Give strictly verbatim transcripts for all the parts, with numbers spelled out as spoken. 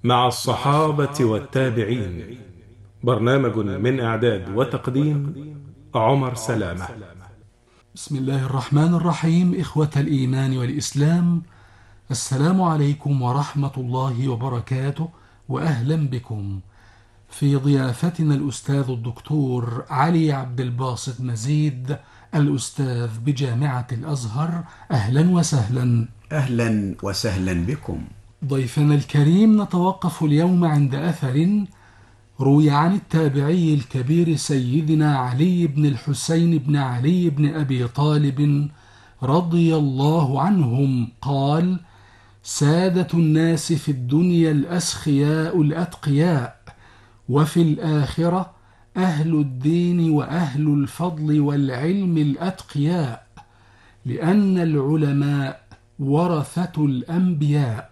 مع الصحابة والتابعين. برنامج من إعداد وتقديم عمر سلامة. بسم الله الرحمن الرحيم. إخوة الإيمان والإسلام، السلام عليكم ورحمة الله وبركاته، وأهلا بكم في ضيافتنا الأستاذ الدكتور علي عبد الباسط مزيد، الأستاذ بجامعة الأزهر. أهلا وسهلا. أهلا وسهلا بكم. ضيفنا الكريم، نتوقف اليوم عند أثر روي عن التابعي الكبير سيدنا علي بن الحسين بن علي بن أبي طالب رضي الله عنهم قال: سادة الناس في الدنيا الأسخياء الأتقياء، وفي الآخرة أهل الدين وأهل الفضل والعلم الأتقياء، لأن العلماء ورثة الأنبياء.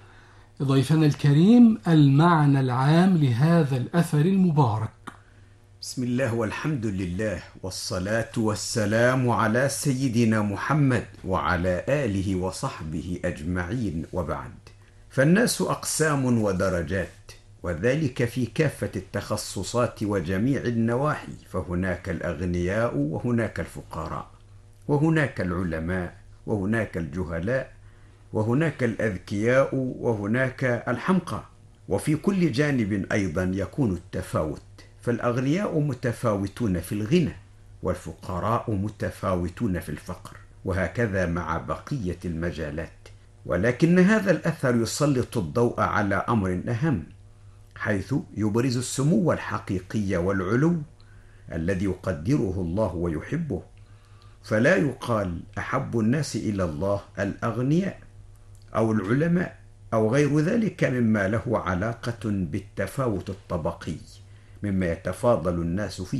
ضيفنا الكريم، المعنى العام لهذا الأثر المبارك. بسم الله والحمد لله والصلاة والسلام على سيدنا محمد وعلى آله وصحبه أجمعين، وبعد. فالناس أقسام ودرجات، وذلك في كافة التخصصات وجميع النواحي، فهناك الأغنياء وهناك الفقراء، وهناك العلماء وهناك الجهلاء، وهناك الأذكياء وهناك الحمقى. وفي كل جانب أيضا يكون التفاوت، فالأغنياء متفاوتون في الغنى، والفقراء متفاوتون في الفقر، وهكذا مع بقية المجالات. ولكن هذا الأثر يسلط الضوء على أمر أهم، حيث يبرز السمو الحقيقي والعلو الذي يقدره الله ويحبه. فلا يقال أحب الناس إلى الله الأغنياء أو العلماء أو غير ذلك مما له علاقة بالتفاوت الطبقي مما يتفاضل الناس فيه،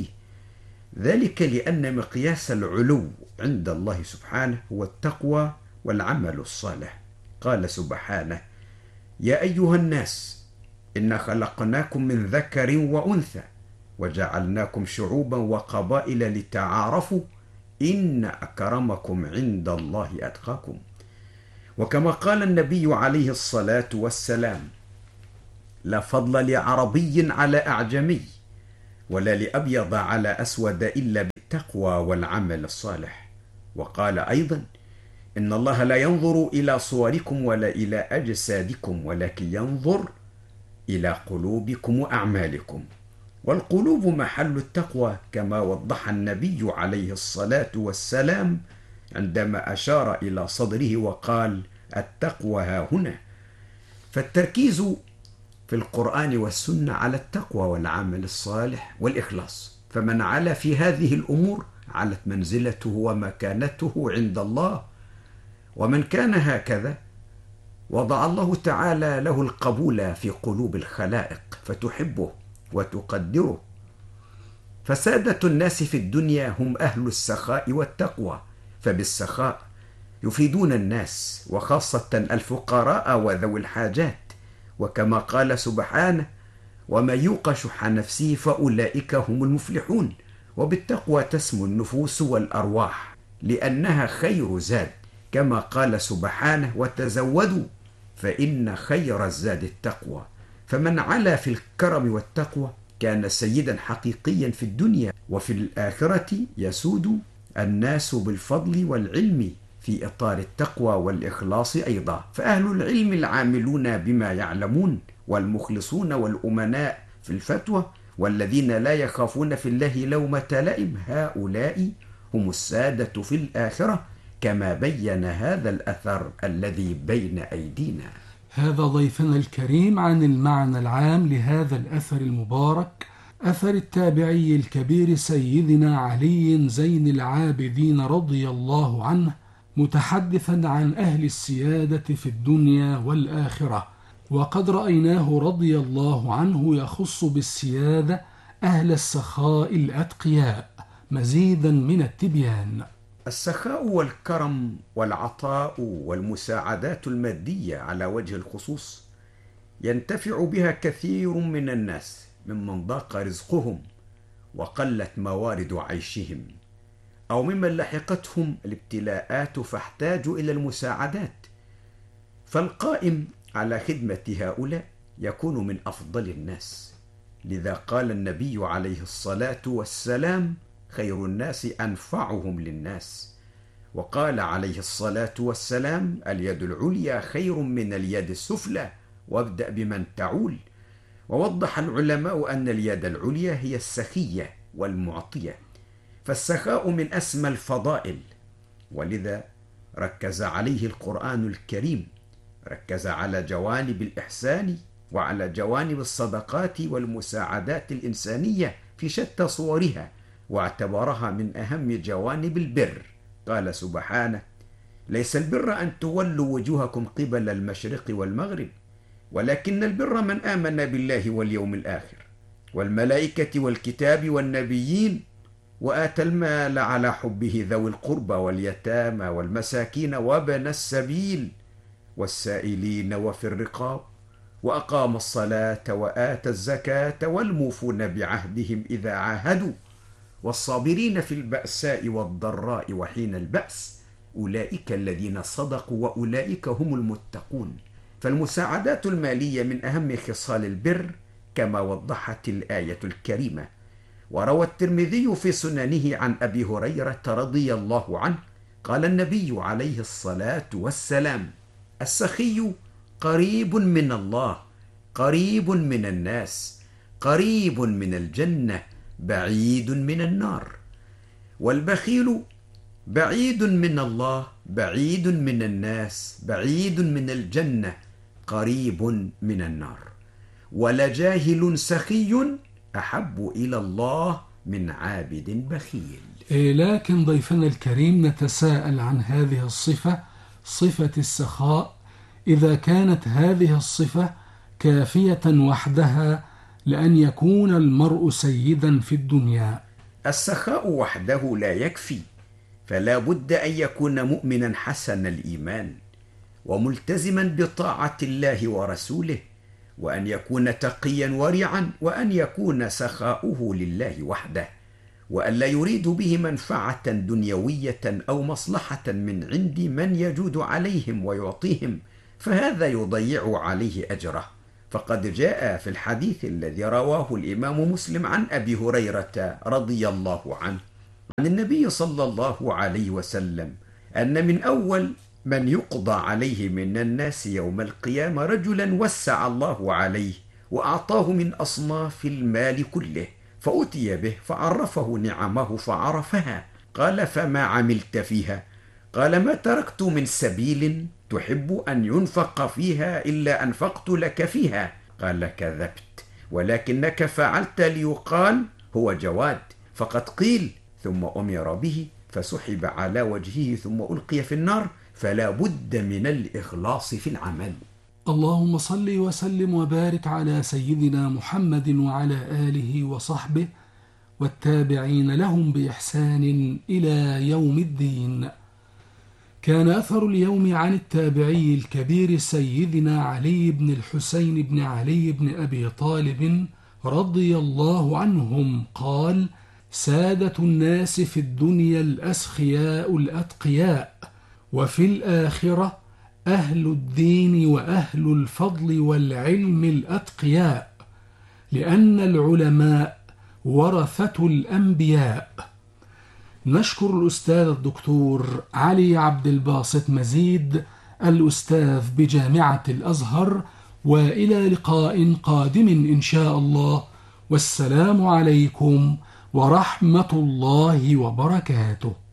ذلك لأن مقياس العلو عند الله سبحانه هو التقوى والعمل الصالح. قال سبحانه: يا أيها الناس إنا خلقناكم من ذكر وأنثى وجعلناكم شعوبا وقبائل لتعارفوا إن أكرمكم عند الله أتقاكم. وكما قال النبي عليه الصلاة والسلام: لا فضل لعربي على أعجمي، ولا لأبيض على أسود، إلا بالتقوى والعمل الصالح. وقال أيضا: إن الله لا ينظر إلى صوركم ولا إلى أجسادكم، ولكن ينظر إلى قلوبكم وأعمالكم. والقلوب محل التقوى، كما وضح النبي عليه الصلاة والسلام عندما أشار إلى صدره وقال: التقوى ها هنا. فالتركيز في القرآن والسنة على التقوى والعمل الصالح والإخلاص، فمن علا في هذه الأمور علت منزلته ومكانته عند الله. ومن كان هكذا وضع الله تعالى له القبول في قلوب الخلائق فتحبه وتقدره. فسادة الناس في الدنيا هم أهل السخاء والتقوى، فبالسخاء يفيدون الناس، وخاصة الفقراء وذوي الحاجات. وكما قال سبحانه: وما يوق شح نفسه فأولئك هم المفلحون. وبالتقوى تسمو النفوس والأرواح، لأنها خير زاد، كما قال سبحانه: وتزودوا فإن خير الزاد التقوى. فمن علا في الكرم والتقوى كان سيدا حقيقيا في الدنيا، وفي الآخرة يسود الناس بالفضل والعلم في إطار التقوى والإخلاص أيضا. فأهل العلم العاملون بما يعلمون، والمخلصون والأمناء في الفتوى، والذين لا يخافون في الله لومة لائم، هؤلاء هم السادة في الآخرة، كما بين هذا الأثر الذي بين أيدينا. هذا ضيفنا الكريم عن المعنى العام لهذا الأثر المبارك، أثر التابعي الكبير سيدنا علي زين العابدين رضي الله عنه، متحدثا عن أهل السيادة في الدنيا والآخرة. وقد رأيناه رضي الله عنه يخص بالسيادة أهل السخاء الأتقياء. مزيدا من التبيان. السخاء والكرم والعطاء والمساعدات المادية على وجه الخصوص ينتفع بها كثير من الناس ممن ضاق رزقهم وقلت موارد عيشهم، أو ممن لحقتهم الابتلاءات فاحتاجوا إلى المساعدات. فالقائم على خدمة هؤلاء يكون من أفضل الناس. لذا قال النبي عليه الصلاة والسلام: خير الناس أنفعهم للناس. وقال عليه الصلاة والسلام: اليد العليا خير من اليد السفلى، وابدأ بمن تعول. ووضح العلماء أن اليد العليا هي السخية والمعطية، فالسخاء من أسمى الفضائل، ولذا ركز عليه القرآن الكريم، ركز على جوانب الإحسان وعلى جوانب الصدقات والمساعدات الإنسانية في شتى صورها، واعتبرها من أهم جوانب البر. قال سبحانه: ليس البر أن تولوا وجوهكم قبل المشرق والمغرب، ولكن البر من آمن بالله واليوم الآخر والملائكة والكتاب والنبيين وآتى المال على حبه ذوي القربى واليتامى والمساكين وابن السبيل والسائلين وفي الرقاب، وأقام الصلاة وآتى الزكاة والموفون بعهدهم إذا عاهدوا، والصابرين في البأساء والضراء وحين البأس، أولئك الذين صدقوا وأولئك هم المتقون. فالمساعدات المالية من أهم خصال البر كما وضحت الآية الكريمة. وروى الترمذي في سننه عن أبي هريرة رضي الله عنه قال النبي عليه الصلاة والسلام: السخي قريب من الله، قريب من الناس، قريب من الجنة، بعيد من النار. والبخيل بعيد من الله، بعيد من الناس، بعيد من الجنة، قريب من النار. ولجاهل سخي أحب إلى الله من عابد بخيل. لكن ضيفنا الكريم نتساءل عن هذه الصفة، صفة السخاء، إذا كانت هذه الصفة كافية وحدها لأن يكون المرء سيدا في الدنيا. السخاء وحده لا يكفي، فلا بد أن يكون مؤمنا حسن الإيمان وملتزما بطاعة الله ورسوله، وأن يكون تقيا ورعا، وأن يكون سخاؤه لله وحده، وأن لا يريد به منفعة دنيوية أو مصلحة من عند من يجود عليهم ويعطيهم، فهذا يضيع عليه أجره. فقد جاء في الحديث الذي رواه الإمام مسلم عن أبي هريرة رضي الله عنه عن النبي صلى الله عليه وسلم أن من أول من يقضى عليه من الناس يوم القيامة رجلا وسع الله عليه وأعطاه من أصناف المال كله، فأتي به فعرفه نعمه فعرفها. قال: فما عملت فيها؟ قال: ما تركت من سبيل تحب أن ينفق فيها إلا أنفقت لك فيها. قال: كذبت، ولكنك فعلت ليقال هو جواد. فقد قيل ثم أمر به فسحب على وجهه ثم ألقي في النار. فلا بد من الإخلاص في العمل. اللهم صل وسلم وبارك على سيدنا محمد وعلى آله وصحبه والتابعين لهم بإحسان إلى يوم الدين. كان أثر اليوم عن التابعي الكبير سيدنا علي بن الحسين بن علي بن أبي طالب رضي الله عنهم قال: سادة الناس في الدنيا الأسخياء الأتقياء، وفي الآخرة أهل الدين وأهل الفضل والعلم الأتقياء، لأن العلماء ورثة الأنبياء. نشكر الأستاذ الدكتور علي عبد الباسط مزيد الأستاذ بجامعة الأزهر، وإلى لقاء قادم إن شاء الله، والسلام عليكم ورحمة الله وبركاته.